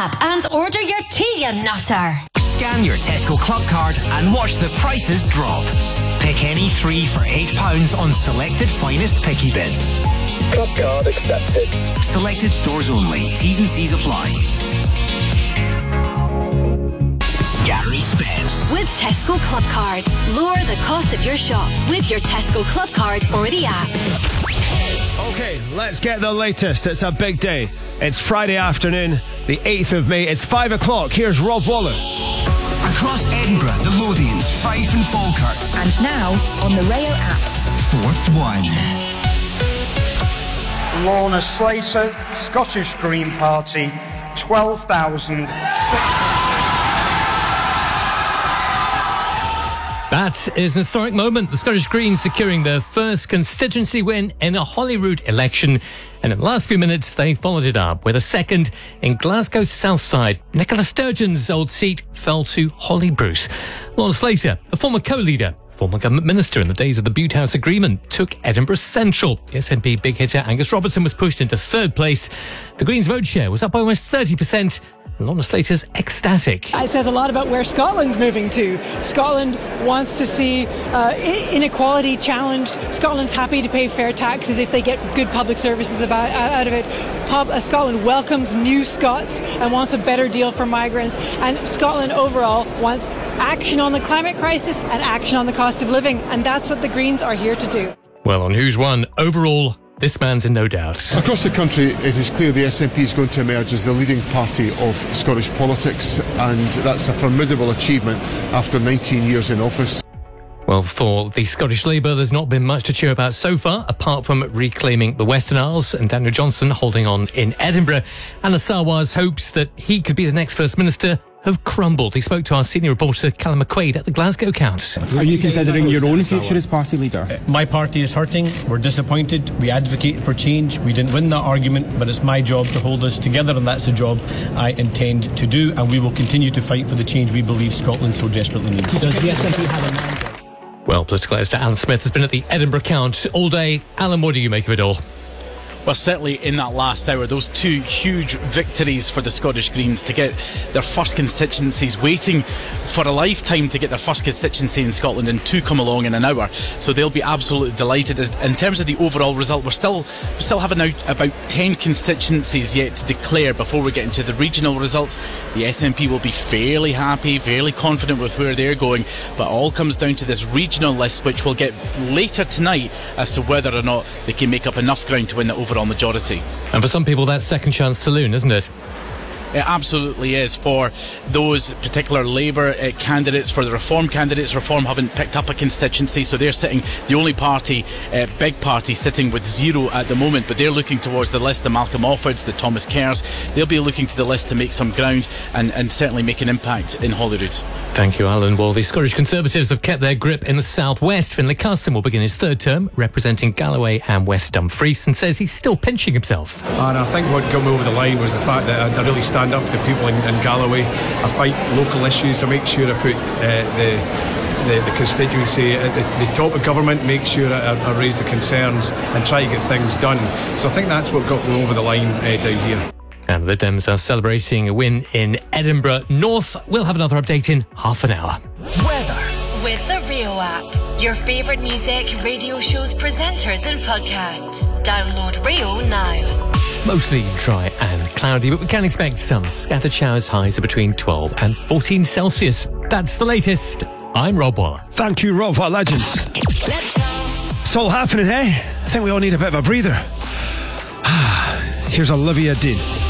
app and order your tea, you nutter. Scan your Tesco Club card and watch the prices drop. Pick any three for £8 on selected Finest Picky Bits. Club card accepted. Selected stores only. T's and C's apply. Gary Spence. With Tesco Club Cards, lower the cost of your shop with your Tesco Club Card or the app. Okay, let's get the latest. It's a big day. It's Friday afternoon, the 8th of May. It's 5 o'clock. Here's Rob Waller. Across Edinburgh, the Lothians, Fife and Falkirk. And now on the Rayo app. Fourth one. Lorna Slater, Scottish Green Party, 12,600. That is an historic moment. The Scottish Greens securing their first constituency win in a Holyrood election. And in the last few minutes, they followed it up with a second in Glasgow Southside. Nicola Sturgeon's old seat fell to Holly Bruce. Lorna Slater, a former co-leader, former government minister in the days of the Bute House Agreement, took Edinburgh Central. The SNP big hitter Angus Robertson was pushed into third place. The Greens' vote share was up by almost 30%. Lorna Slater's ecstatic. It says a lot about where Scotland's moving to. Scotland wants to see inequality challenged. Scotland's happy to pay fair taxes if they get good public services out of it. Scotland welcomes new Scots and wants a better deal for migrants. And Scotland overall wants action on the climate crisis and action on the cost of living. And that's what the Greens are here to do. Well, on Who's Won, overall, this man's in no doubt. Across the country, it is clear the SNP is going to emerge as the leading party of Scottish politics, and that's a formidable achievement after 19 years in office. Well, for the Scottish Labour, there's not been much to cheer about so far, apart from reclaiming the Western Isles and Daniel Johnson holding on in Edinburgh. Anna Sarwar's hopes that he could be the next First Minister have crumbled. He spoke to our senior reporter Callum McQuaid at the Glasgow Count. Are you considering your own future as party leader? My party is hurting. We're disappointed. We advocated for change. We didn't win that argument, but it's my job to hold us together, and that's a job I intend to do, and we will continue to fight for the change we believe Scotland so desperately needs. Does the SNP have a mandate? Well, political editor Alan Smith has been at the Edinburgh Count all day. Alan, what do you make of it all? Well, certainly in that last hour, those two huge victories for the Scottish Greens to get their first constituencies, waiting for a lifetime to get their first constituency in Scotland, and two come along in an hour. So they'll be absolutely delighted. In terms of the overall result, we're still having out about 10 constituencies yet to declare before we get into the regional results. The SNP will be fairly happy, fairly confident with where they're going, but all comes down to this regional list, which we'll get later tonight as to whether or not they can make up enough ground to win the overall majority. And for some people, that's second chance saloon, isn't it? It absolutely is for those particular Labour candidates. For the Reform candidates, Reform haven't picked up a constituency, so they're sitting, the only party, big party, sitting with zero at the moment, but they're looking towards the list, the Malcolm Offords, the Thomas Kerrs. They'll be looking to the list to make some ground and certainly make an impact in Holyrood. Thank you, Alan. Well, the Scottish Conservatives have kept their grip in the southwest. Finlay Carson will begin his third term representing Galloway and West Dumfries, and says he's still pinching himself. And I think what got me over the line was the fact that I really stand up for the people in Galloway. I fight local issues. I make sure I put the constituency at the top of government, make sure I raise the concerns and try to get things done. So I think that's what got me over the line down here. And the Dems are celebrating a win in Edinburgh North. We'll have another update in half an hour. Weather with the Rayo app. Your favourite music, radio shows, presenters and podcasts. Download Rayo now. Mostly dry and cloudy, but we can expect some scattered showers, highs of between 12 and 14 Celsius. That's the latest. I'm Rob Waller. Thank you, Rob. What legends. Let's go. It's all happening, eh? I think we all need a bit of a breather. Here's Olivia Dean.